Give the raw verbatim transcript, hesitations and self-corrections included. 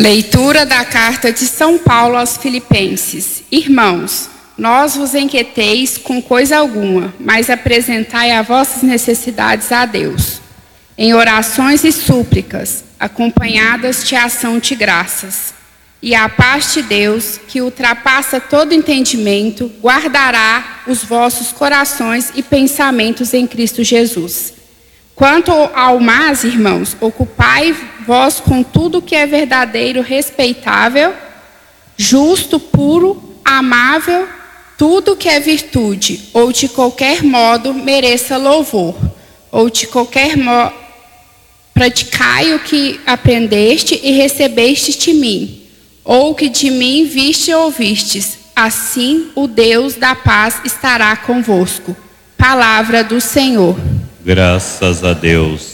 Leitura da carta de São Paulo aos Filipenses. Irmãos, nós vos inquieteis com coisa alguma, mas apresentai as vossas necessidades a Deus, em orações e súplicas, acompanhadas de ação de graças. E a paz de Deus, que ultrapassa todo entendimento, guardará os vossos corações e pensamentos em Cristo Jesus. Quanto ao mais, irmãos, ocupai vós com tudo que é verdadeiro, respeitável, justo, puro, amável, tudo que é virtude, ou de qualquer modo mereça louvor, ou de qualquer modo praticai o que aprendeste e recebeste de mim, ou que de mim viste e ouvistes, assim o Deus da paz estará convosco. Palavra do Senhor. Graças a Deus.